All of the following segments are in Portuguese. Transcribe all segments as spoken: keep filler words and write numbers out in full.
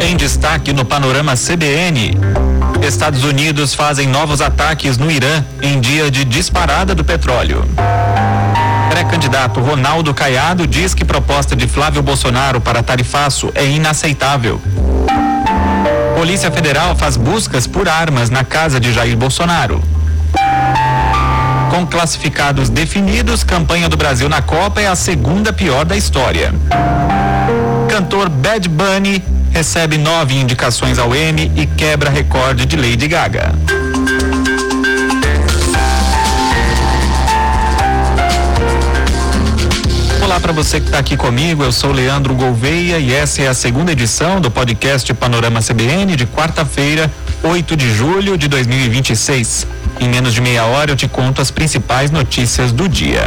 Em destaque no Panorama C B N, Estados Unidos fazem novos ataques no Irã em dia de disparada do petróleo. Pré-candidato Ronaldo Caiado diz que proposta de Flávio Bolsonaro para tarifaço é inaceitável. Polícia Federal faz buscas por armas na casa de Jair Bolsonaro. Com classificados definidos, campanha do Brasil na Copa é a segunda pior da história. Cantor Bad Bunny recebe nove indicações ao Emmy e quebra recorde de Lady Gaga. Olá para você que está aqui comigo, eu sou Leandro Gouveia e essa é a segunda edição do podcast Panorama C B N de quarta-feira, oito de julho de dois mil e vinte e seis. Em menos de meia hora eu te conto as principais notícias do dia.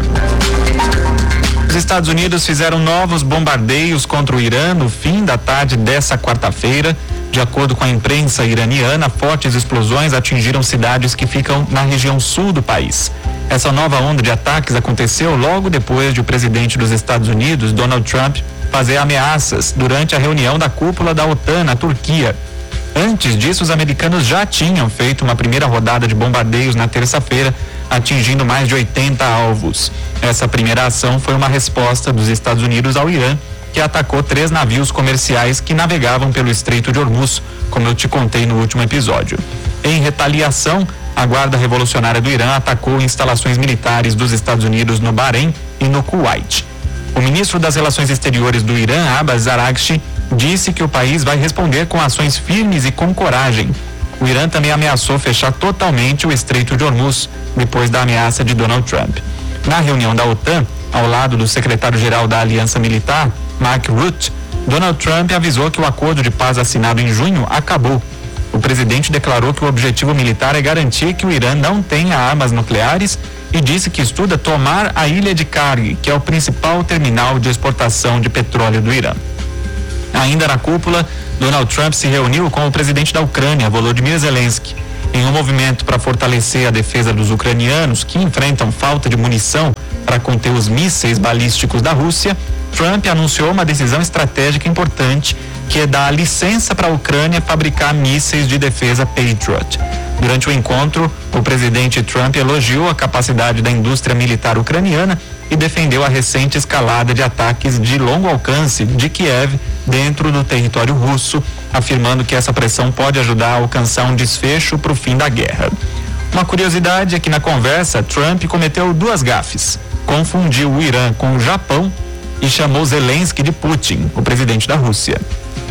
Os Estados Unidos fizeram novos bombardeios contra o Irã no fim da tarde dessa quarta-feira. De acordo com a imprensa iraniana, fortes explosões atingiram cidades que ficam na região sul do país. Essa nova onda de ataques aconteceu logo depois de o presidente dos Estados Unidos, Donald Trump, fazer ameaças durante a reunião da cúpula da OTAN na Turquia. Antes disso, os americanos já tinham feito uma primeira rodada de bombardeios na terça-feira, atingindo mais de oitenta alvos. Essa primeira ação foi uma resposta dos Estados Unidos ao Irã, que atacou três navios comerciais que navegavam pelo Estreito de Hormuz, como eu te contei no último episódio. Em retaliação, a Guarda Revolucionária do Irã atacou instalações militares dos Estados Unidos no Bahrein e no Kuwait. O ministro das Relações Exteriores do Irã, Abbas Araghchi, disse que o país vai responder com ações firmes e com coragem. O Irã também ameaçou fechar totalmente o Estreito de Hormuz, depois da ameaça de Donald Trump. Na reunião da OTAN, ao lado do secretário-geral da Aliança Militar, Mark Rutte, Donald Trump avisou que o acordo de paz assinado em junho acabou. O presidente declarou que o objetivo militar é garantir que o Irã não tenha armas nucleares e disse que estuda tomar a ilha de Karg, que é o principal terminal de exportação de petróleo do Irã. Ainda na cúpula, Donald Trump se reuniu com o presidente da Ucrânia, Volodymyr Zelensky. Em um movimento para fortalecer a defesa dos ucranianos que enfrentam falta de munição para conter os mísseis balísticos da Rússia, Trump anunciou uma decisão estratégica importante, que é dar licença para a Ucrânia fabricar mísseis de defesa Patriot. Durante o encontro, o presidente Trump elogiou a capacidade da indústria militar ucraniana e defendeu a recente escalada de ataques de longo alcance de Kiev dentro do território russo, afirmando que essa pressão pode ajudar a alcançar um desfecho para o fim da guerra. Uma curiosidade é que na conversa, Trump cometeu duas gafes. Confundiu o Irã com o Japão e chamou Zelensky de Putin, o presidente da Rússia.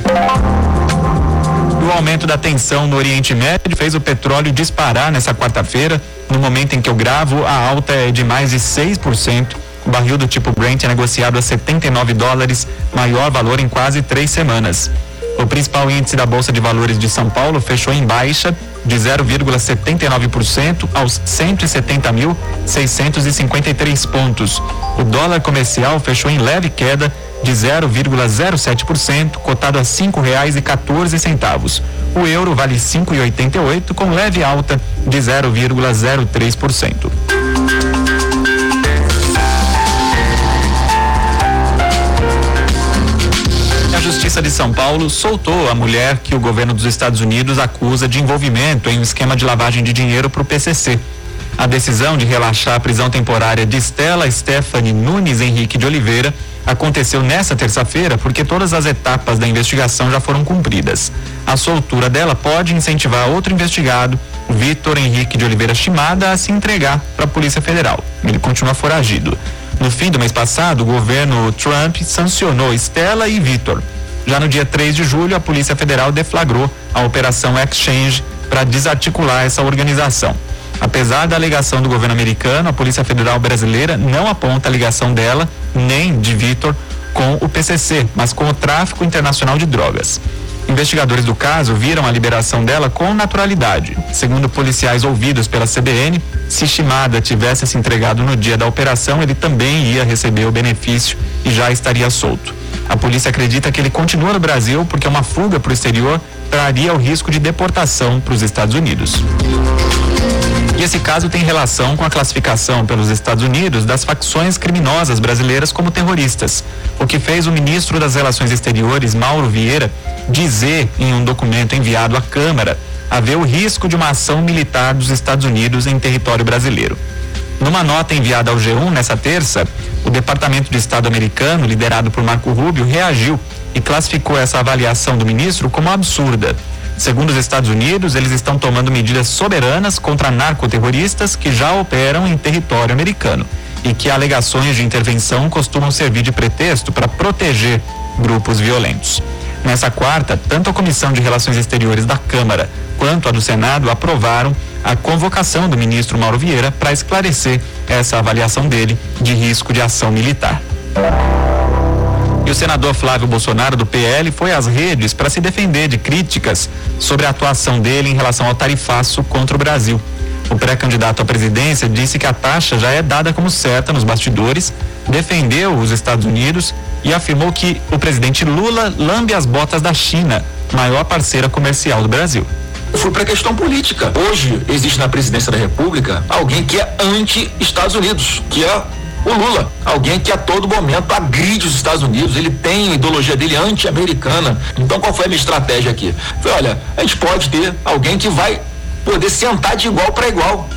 O aumento da tensão no Oriente Médio fez o petróleo disparar nessa quarta-feira. No momento em que eu gravo, a alta é de mais de seis por cento. O barril do tipo Brent é negociado a setenta e nove dólares, maior valor em quase três semanas. O principal índice da Bolsa de Valores de São Paulo fechou em baixa de zero vírgula setenta e nove por cento aos cento e setenta mil, seiscentos e cinquenta e três pontos. O dólar comercial fechou em leve queda de zero vírgula zero sete por cento, cotado a cinco reais e quatorze centavos. O euro vale cinco e oitenta e oito, com leve alta de zero vírgula zero três por cento. A Justiça de São Paulo soltou a mulher que o governo dos Estados Unidos acusa de envolvimento em um esquema de lavagem de dinheiro para o P C C. A decisão de relaxar a prisão temporária de Stella Stephanie Nunes Henrique de Oliveira aconteceu nesta terça-feira porque todas as etapas da investigação já foram cumpridas. A soltura dela pode incentivar outro investigado, Vitor Henrique de Oliveira Shimada, a se entregar para a Polícia Federal. Ele continua foragido. No fim do mês passado, o governo Trump sancionou Stella e Vitor. Já no dia três de julho, a Polícia Federal deflagrou a Operação Exchange para desarticular essa organização. Apesar da alegação do governo americano, a Polícia Federal brasileira não aponta a ligação dela, nem de Vitor, com o P C C, mas com o tráfico internacional de drogas. Investigadores do caso viram a liberação dela com naturalidade. Segundo policiais ouvidos pela C B N, se Shimada tivesse se entregado no dia da operação, ele também ia receber o benefício e já estaria solto. A polícia acredita que ele continua no Brasil porque uma fuga para o exterior traria o risco de deportação para os Estados Unidos. E esse caso tem relação com a classificação pelos Estados Unidos das facções criminosas brasileiras como terroristas, o que fez o ministro das Relações Exteriores, Mauro Vieira, dizer em um documento enviado à Câmara haver o risco de uma ação militar dos Estados Unidos em território brasileiro. Numa nota enviada ao G um nessa terça, o Departamento de Estado americano, liderado por Marco Rubio, reagiu e classificou essa avaliação do ministro como absurda. Segundo os Estados Unidos, eles estão tomando medidas soberanas contra narcoterroristas que já operam em território americano e que alegações de intervenção costumam servir de pretexto para proteger grupos violentos. Nessa quarta, tanto a Comissão de Relações Exteriores da Câmara quanto a do Senado aprovaram a convocação do ministro Mauro Vieira para esclarecer essa avaliação dele de risco de ação militar. E o senador Flávio Bolsonaro, do P L, foi às redes para se defender de críticas sobre a atuação dele em relação ao tarifaço contra o Brasil. O pré-candidato à presidência disse que a taxa já é dada como certa nos bastidores, defendeu os Estados Unidos e afirmou que o presidente Lula lambe as botas da China, maior parceira comercial do Brasil. Eu fui para a questão política. Hoje existe na presidência da República alguém que é anti-Estados Unidos, que é o Lula, alguém que a todo momento agride os Estados Unidos, ele tem a ideologia dele anti-americana. Então qual foi a minha estratégia aqui? Foi, olha, a gente pode ter alguém que vai poder sentar de igual para igual.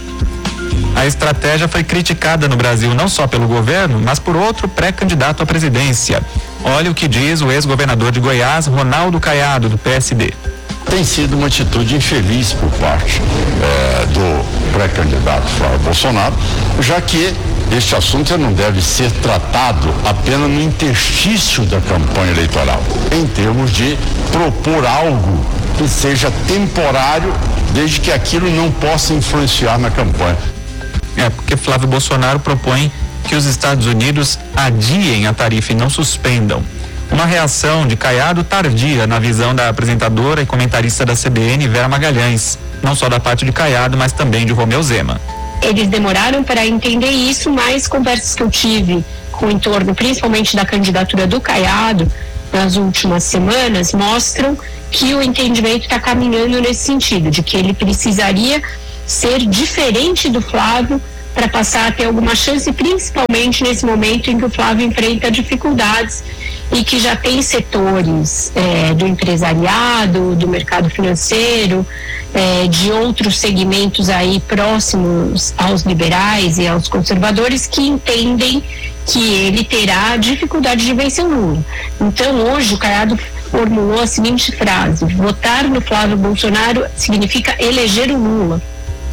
A estratégia foi criticada no Brasil não só pelo governo, mas por outro pré-candidato à presidência. Olha o que diz o ex-governador de Goiás, Ronaldo Caiado, do P S D. Tem sido uma atitude infeliz por parte eh, do pré-candidato Flávio Bolsonaro, já que este assunto não deve ser tratado apenas no interstício da campanha eleitoral, em termos de propor algo que seja temporário, desde que aquilo não possa influenciar na campanha. É, porque Flávio Bolsonaro propõe que os Estados Unidos adiem a tarifa e não suspendam. Uma reação de Caiado tardia na visão da apresentadora e comentarista da C B N, Vera Magalhães, não só da parte de Caiado, mas também de Romeu Zema. Eles demoraram para entender isso, mas conversas que eu tive com o entorno, principalmente da candidatura do Caiado, nas últimas semanas, mostram que o entendimento está caminhando nesse sentido, de que ele precisaria ser diferente do Flávio para passar a ter alguma chance, principalmente nesse momento em que o Flávio enfrenta dificuldades e que já tem setores é, do empresariado, do mercado financeiro, é, de outros segmentos aí próximos aos liberais e aos conservadores que entendem que ele terá dificuldade de vencer o Lula. Então hoje o Caiado formulou a seguinte frase: votar no Flávio Bolsonaro significa eleger o Lula.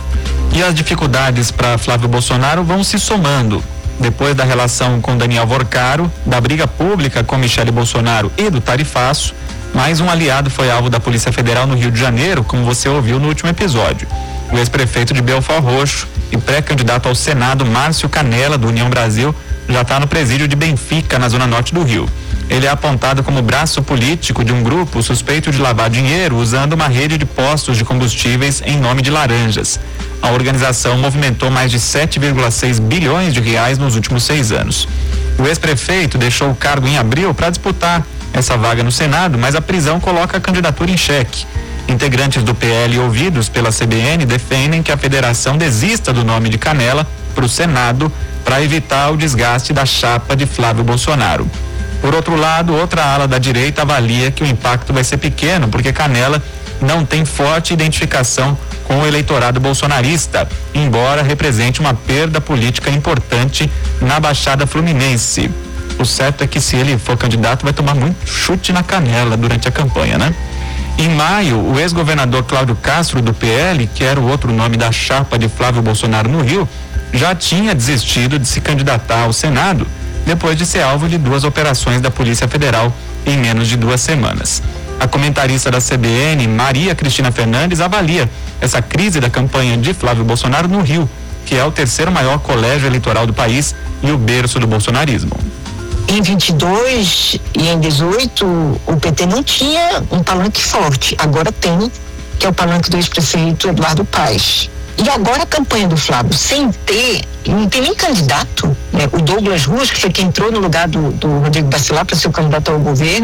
E as dificuldades para Flávio Bolsonaro vão se somando. Depois da relação com Daniel Vorcaro, da briga pública com Michele Bolsonaro e do tarifaço, mais um aliado foi alvo da Polícia Federal no Rio de Janeiro, como você ouviu no último episódio. O ex-prefeito de Belford Roxo e pré-candidato ao Senado, Márcio Canella, do União Brasil, já está no presídio de Benfica, na zona norte do Rio. Ele é apontado como braço político de um grupo suspeito de lavar dinheiro usando uma rede de postos de combustíveis em nome de laranjas. A organização movimentou mais de sete vírgula seis bilhões de reais nos últimos seis anos. O ex-prefeito deixou o cargo em abril para disputar essa vaga no Senado, mas a prisão coloca a candidatura em xeque. Integrantes do P L ouvidos pela C B N defendem que a federação desista do nome de Canella para o Senado para evitar o desgaste da chapa de Flávio Bolsonaro. Por outro lado, outra ala da direita avalia que o impacto vai ser pequeno, porque Canella não tem forte identificação com o eleitorado bolsonarista, embora represente uma perda política importante na Baixada Fluminense. O certo é que se ele for candidato vai tomar muito chute na canela durante a campanha, né? Em maio, o ex-governador Cláudio Castro, do P L, que era o outro nome da chapa de Flávio Bolsonaro no Rio, já tinha desistido de se candidatar ao Senado depois de ser alvo de duas operações da Polícia Federal em menos de duas semanas. A comentarista da C B N, Maria Cristina Fernandes, avalia essa crise da campanha de Flávio Bolsonaro no Rio, que é o terceiro maior colégio eleitoral do país e o berço do bolsonarismo. Em vinte e dois e em dezoito, o P T não tinha um palanque forte. Agora tem, que é o palanque do ex-prefeito Eduardo Paes. E agora a campanha do Flávio, sem ter, não tem nem candidato, né? O Douglas Ruas, que foi quem entrou no lugar do, do Rodrigo Bacelar para ser o candidato ao governo,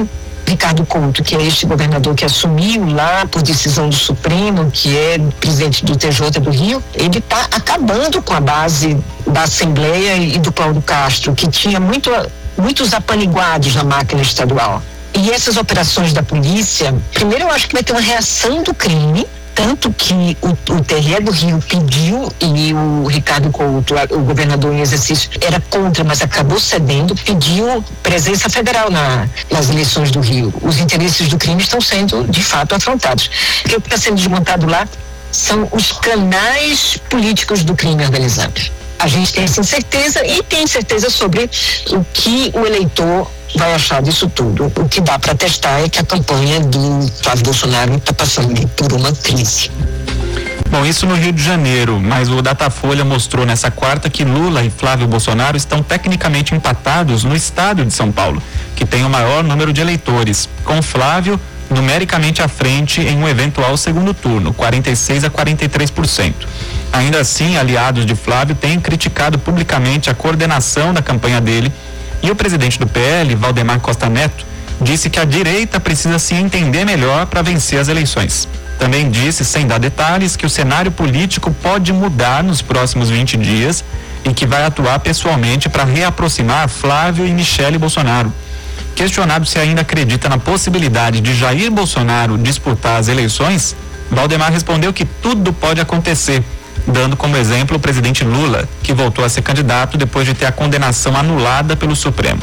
Ricardo Couto, que é este governador que assumiu lá por decisão do Supremo, que é presidente do T J do Rio, ele está acabando com a base da Assembleia e do Cláudio Castro, que tinha muito, muitos apaniguados na máquina estadual. E essas operações da polícia, primeiro eu acho que vai ter uma reação do crime, tanto que o, o T R E do Rio pediu, e o Ricardo Couto, o governador em exercício, era contra, mas acabou cedendo, pediu presença federal na, nas eleições do Rio. Os interesses do crime estão sendo, de fato, afrontados. O que está sendo desmontado lá são os canais políticos do crime organizado. A gente tem essa incerteza e tem certeza sobre o que o eleitor vai achar disso tudo. O que dá para testar é que a campanha do Flávio Bolsonaro está passando por uma crise. Bom, isso no Rio de Janeiro, mas o Datafolha mostrou nessa quarta que Lula e Flávio Bolsonaro estão tecnicamente empatados no estado de São Paulo, que tem o maior número de eleitores, com Flávio numericamente à frente em um eventual segundo turno, quarenta e seis a quarenta e três por cento. Ainda assim, aliados de Flávio têm criticado publicamente a coordenação da campanha dele, e o presidente do P L, Valdemar Costa Neto, disse que a direita precisa se entender melhor para vencer as eleições. Também disse, sem dar detalhes, que o cenário político pode mudar nos próximos vinte dias e que vai atuar pessoalmente para reaproximar Flávio e Michele Bolsonaro. Questionado se ainda acredita na possibilidade de Jair Bolsonaro disputar as eleições, Valdemar respondeu que tudo pode acontecer, dando como exemplo o presidente Lula, que voltou a ser candidato depois de ter a condenação anulada pelo Supremo.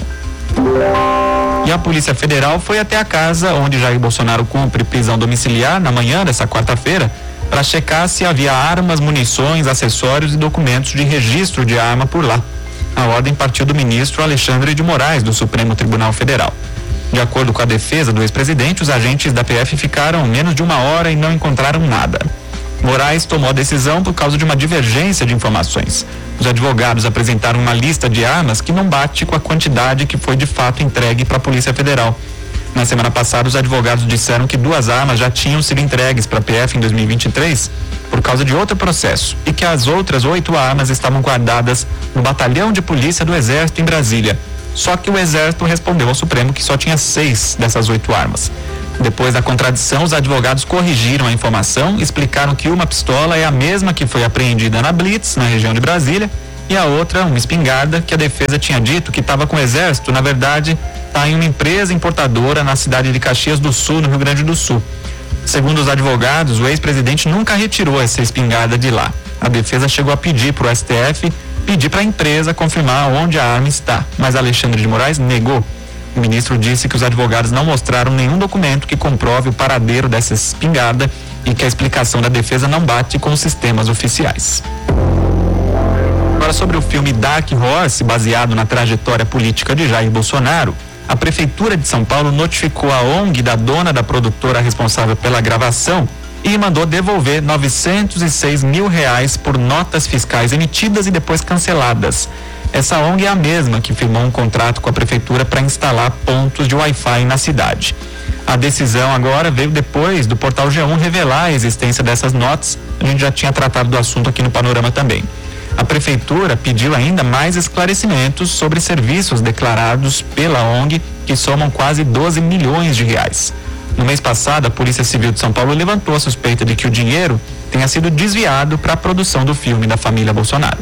E a Polícia Federal foi até a casa onde Jair Bolsonaro cumpre prisão domiciliar na manhã dessa quarta-feira para checar se havia armas, munições, acessórios e documentos de registro de arma por lá. A ordem partiu do ministro Alexandre de Moraes, do Supremo Tribunal Federal. De acordo com a defesa do ex-presidente, os agentes da P F ficaram menos de uma hora e não encontraram nada. Moraes tomou a decisão por causa de uma divergência de informações. Os advogados apresentaram uma lista de armas que não bate com a quantidade que foi de fato entregue para a Polícia Federal. Na semana passada, os advogados disseram que duas armas já tinham sido entregues para a P F em dois mil e vinte e três por causa de outro processo e que as outras oito armas estavam guardadas no Batalhão de Polícia do Exército em Brasília. Só que o Exército respondeu ao Supremo que só tinha seis dessas oito armas. Depois da contradição, os advogados corrigiram a informação, explicaram que uma pistola é a mesma que foi apreendida na Blitz, na região de Brasília, e a outra, uma espingarda, que a defesa tinha dito que estava com o Exército, na verdade, está em uma empresa importadora na cidade de Caxias do Sul, no Rio Grande do Sul. Segundo os advogados, o ex-presidente nunca retirou essa espingarda de lá. A defesa chegou a pedir para o S T F, pedir para a empresa confirmar onde a arma está, mas Alexandre de Moraes negou. O ministro disse que os advogados não mostraram nenhum documento que comprove o paradeiro dessa espingarda e que a explicação da defesa não bate com os sistemas oficiais. Agora, sobre o filme Dark Horse, baseado na trajetória política de Jair Bolsonaro, a Prefeitura de São Paulo notificou a O N G da dona da produtora responsável pela gravação e mandou devolver novecentos e seis mil reais por notas fiscais emitidas e depois canceladas. Essa O N G é a mesma que firmou um contrato com a Prefeitura para instalar pontos de Wi-Fi na cidade. A decisão agora veio depois do portal G um revelar a existência dessas notas. A gente já tinha tratado do assunto aqui no Panorama também. A Prefeitura pediu ainda mais esclarecimentos sobre serviços declarados pela O N G, que somam quase doze milhões de reais. No mês passado, a Polícia Civil de São Paulo levantou a suspeita de que o dinheiro tenha sido desviado para a produção do filme da família Bolsonaro.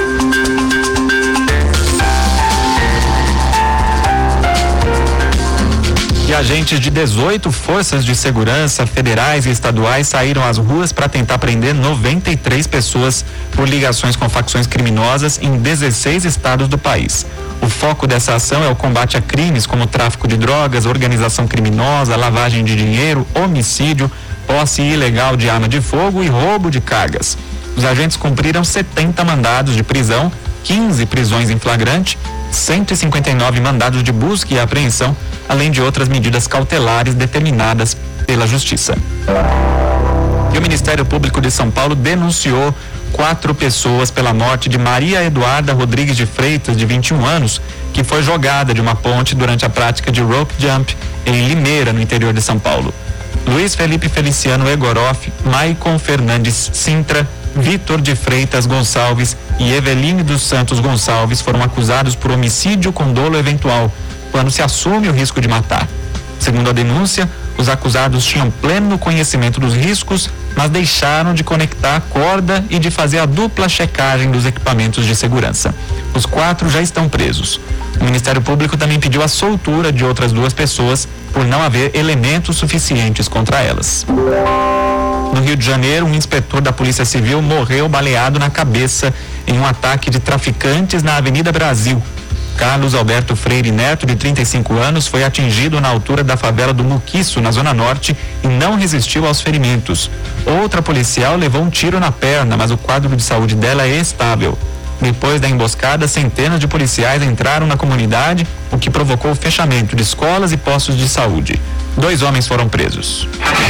E agentes de dezoito forças de segurança federais e estaduais saíram às ruas para tentar prender noventa e três pessoas por ligações com facções criminosas em dezesseis estados do país. O foco dessa ação é o combate a crimes como tráfico de drogas, organização criminosa, lavagem de dinheiro, homicídio, posse ilegal de arma de fogo e roubo de cargas. Os agentes cumpriram setenta mandados de prisão, quinze prisões em flagrante, cento e cinquenta e nove mandados de busca e apreensão, além de outras medidas cautelares determinadas pela Justiça. E o Ministério Público de São Paulo denunciou quatro pessoas pela morte de Maria Eduarda Rodrigues de Freitas, de vinte e um anos, que foi jogada de uma ponte durante a prática de rope jump em Limeira, no interior de São Paulo. Luiz Felipe Feliciano Egoroff, Maicon Fernandes Sintra, Vitor de Freitas Gonçalves e Eveline dos Santos Gonçalves foram acusados por homicídio com dolo eventual, quando se assume o risco de matar. Segundo a denúncia, os acusados tinham pleno conhecimento dos riscos, mas deixaram de conectar a corda e de fazer a dupla checagem dos equipamentos de segurança. Os quatro já estão presos. O Ministério Público também pediu a soltura de outras duas pessoas por não haver elementos suficientes contra elas. No Rio de Janeiro, um inspetor da Polícia Civil morreu baleado na cabeça em um ataque de traficantes na Avenida Brasil. Carlos Alberto Freire Neto, de trinta e cinco anos, foi atingido na altura da favela do Muquiço, na Zona Norte, e não resistiu aos ferimentos. Outra policial levou um tiro na perna, mas o quadro de saúde dela é estável. Depois da emboscada, centenas de policiais entraram na comunidade, o que provocou o fechamento de escolas e postos de saúde. Dois homens foram presos.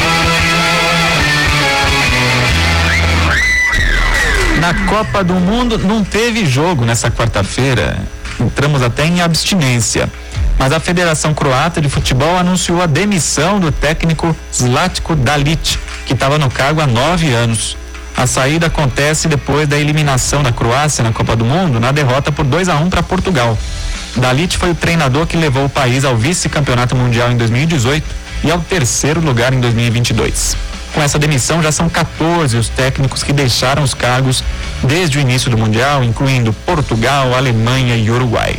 Na Copa do Mundo não teve jogo nessa quarta-feira. Entramos até em abstinência. Mas a Federação Croata de Futebol anunciou a demissão do técnico Zlatko Dalic, que estava no cargo há nove anos. A saída acontece depois da eliminação da Croácia na Copa do Mundo, na derrota por dois a um para Portugal. Dalic foi o treinador que levou o país ao vice-campeonato mundial em dois mil e dezoito e ao terceiro lugar em dois mil e vinte e dois. Com essa demissão, já são quatorze os técnicos que deixaram os cargos desde o início do Mundial, incluindo Portugal, Alemanha e Uruguai.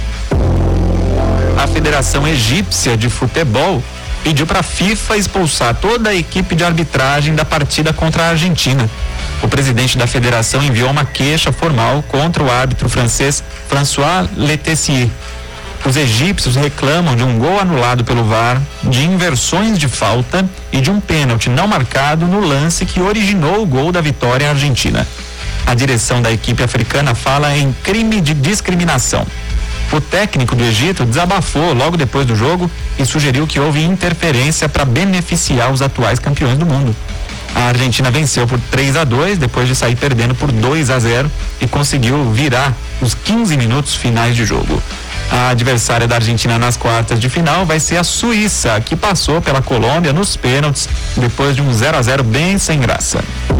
A Federação Egípcia de Futebol pediu para a FIFA expulsar toda a equipe de arbitragem da partida contra a Argentina. O presidente da federação enviou uma queixa formal contra o árbitro francês François Letessier. Os egípcios reclamam de um gol anulado pelo V A R, de inversões de falta e de um pênalti não marcado no lance que originou o gol da vitória argentina. A direção da equipe africana fala em crime de discriminação. O técnico do Egito desabafou logo depois do jogo e sugeriu que houve interferência para beneficiar os atuais campeões do mundo. A Argentina venceu por três a dois depois de sair perdendo por dois a zero e conseguiu virar os quinze minutos finais de jogo. A adversária da Argentina nas quartas de final vai ser a Suíça, que passou pela Colômbia nos pênaltis depois de um zero a zero bem sem graça.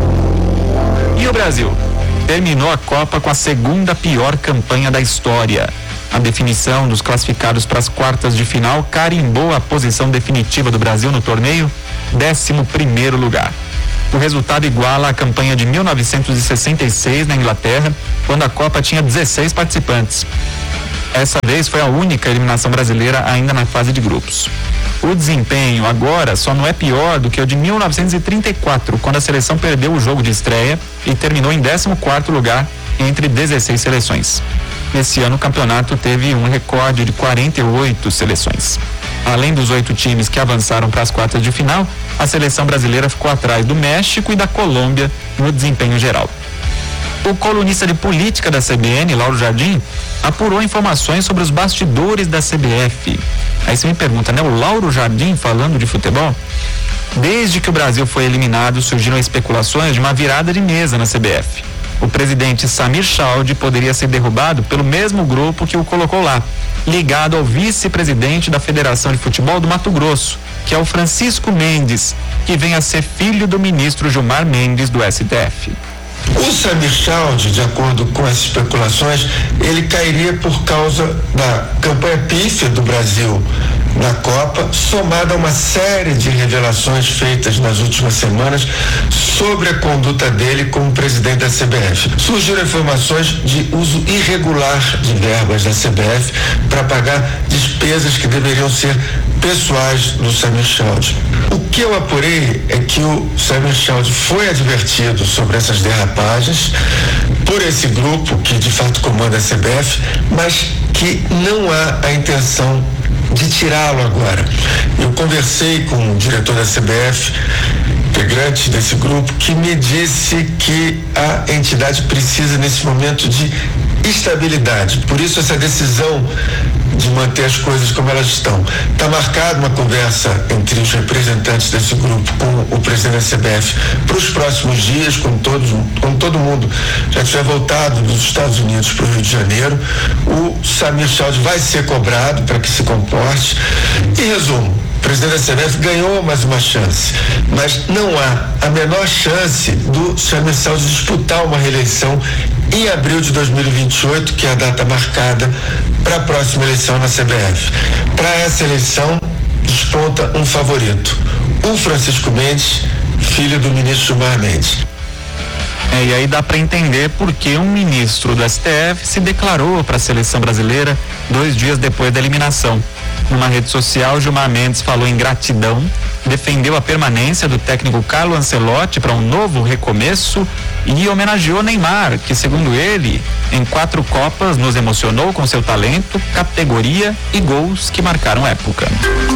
E o Brasil? Terminou a Copa com a segunda pior campanha da história. A definição dos classificados para as quartas de final carimbou a posição definitiva do Brasil no torneio, décimo primeiro lugar. O resultado iguala a campanha de mil novecentos e sessenta e seis na Inglaterra, quando a Copa tinha dezesseis participantes. Essa vez foi a única eliminação brasileira ainda na fase de grupos. O desempenho agora só não é pior do que o de mil novecentos e trinta e quatro, quando a seleção perdeu o jogo de estreia e terminou em décimo quarto lugar entre dezesseis seleções. Nesse ano o campeonato teve um recorde de quarenta e oito seleções. Além dos oito times que avançaram para as quartas de final, a seleção brasileira ficou atrás do México e da Colômbia no desempenho geral. O colunista de política da C B N, Lauro Jardim, apurou informações sobre os bastidores da C B F. Aí você me pergunta, né? O Lauro Jardim falando de futebol? Desde que o Brasil foi eliminado, surgiram especulações de uma virada de mesa na C B F. O presidente Samir Chaude poderia ser derrubado pelo mesmo grupo que o colocou lá, ligado ao vice-presidente da Federação de Futebol do Mato Grosso, que é o Francisco Mendes, que vem a ser filho do ministro Gilmar Mendes do S T F. O Samir Chaude, de acordo com as especulações, ele cairia por causa da campanha pífia do Brasil na Copa, somada a uma série de revelações feitas nas últimas semanas sobre a conduta dele como presidente da C B F. Surgiram informações de uso irregular de verbas da C B F para pagar despesas que deveriam ser pessoais do Samir Chaude. O que eu apurei é que o Samir Chaude foi advertido sobre essas derrapagens por esse grupo que de fato comanda a C B F, mas que não há a intenção de tirá-lo agora. Eu conversei com o diretor da C B F, integrante desse grupo, que me disse que a entidade precisa nesse momento de estabilidade. Por isso essa decisão de manter as coisas como elas estão. Está marcada uma conversa entre os representantes desse grupo com o presidente da C B F para os próximos dias, quando todos, quando todo mundo já tiver voltado dos Estados Unidos para o Rio de Janeiro. O Samir Chaude vai ser cobrado para que se comporte. Em resumo, o presidente da C B F ganhou mais uma chance, mas não há a menor chance do Samir Chaude disputar uma reeleição em abril de dois mil e vinte e oito, que é a data marcada para a próxima eleição na C B F. Para essa eleição, dos desponta um favorito, o Francisco Mendes, filho do ministro Gilmar Mendes. É, e aí dá para entender por que um ministro do S T F se declarou para a seleção brasileira dois dias depois da eliminação. Numa rede social, Gilmar Mendes falou em gratidão, defendeu a permanência do técnico Carlo Ancelotti para um novo recomeço e homenageou Neymar, que, segundo ele, em quatro Copas nos emocionou com seu talento, categoria e gols que marcaram época.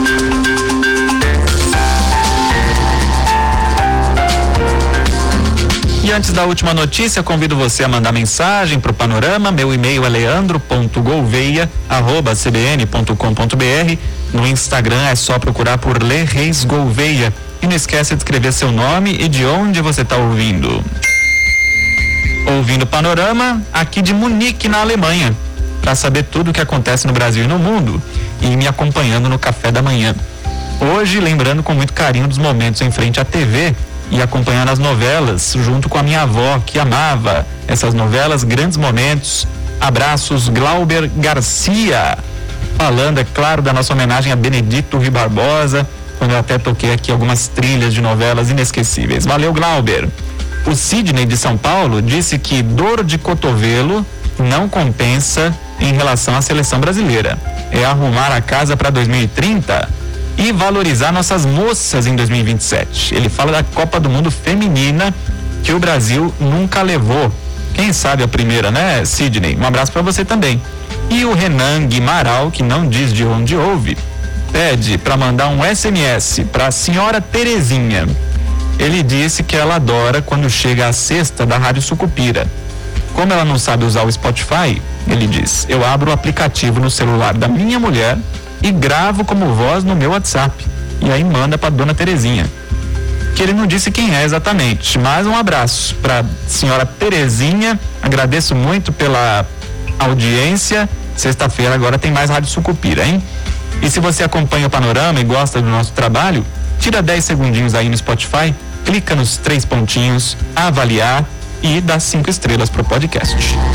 E antes da última notícia, convido você a mandar mensagem para o Panorama. Meu e-mail é leandro ponto gouveia arroba c b n ponto com ponto b r. No Instagram é só procurar por Lê Reis Gouveia. E não esqueça de escrever seu nome e de onde você está ouvindo. Ouvindo Panorama, aqui de Munique, na Alemanha, para saber tudo o que acontece no Brasil e no mundo, e me acompanhando no café da manhã. Hoje, lembrando com muito carinho dos momentos em frente à T V e acompanhando as novelas junto com a minha avó, que amava essas novelas, grandes momentos. Abraços, Glauber Garcia, falando, é claro, da nossa homenagem a Benedito Rui Barbosa, quando eu até toquei aqui algumas trilhas de novelas inesquecíveis. Valeu, Glauber. O Sidney de São Paulo disse que dor de cotovelo não compensa em relação à seleção brasileira. É arrumar a casa para dois mil e trinta e valorizar nossas moças em dois mil e vinte e sete. Ele fala da Copa do Mundo Feminina, que o Brasil nunca levou. Quem sabe a primeira, né, Sidney? Um abraço para você também. E o Renan Guimaral, que não diz de onde ouve, pede para mandar um S M S para a senhora Terezinha. Ele disse que ela adora quando chega a sexta da Rádio Sucupira. Como ela não sabe usar o Spotify, ele diz, eu abro o aplicativo no celular da minha mulher e gravo como voz no meu WhatsApp. E aí manda para dona Terezinha. Que ele não disse quem é exatamente, mas um abraço para senhora Terezinha. Agradeço muito pela audiência. Sexta-feira agora tem mais Rádio Sucupira, hein? E se você acompanha o Panorama e gosta do nosso trabalho, tira dez segundinhos aí no Spotify, clica nos três pontinhos, avaliar e dá cinco estrelas pro podcast.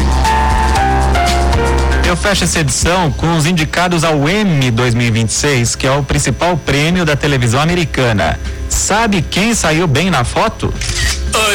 Eu fecho essa edição com os indicados ao Emmy dois mil e vinte e seis, que é o principal prêmio da televisão americana. Sabe quem saiu bem na foto?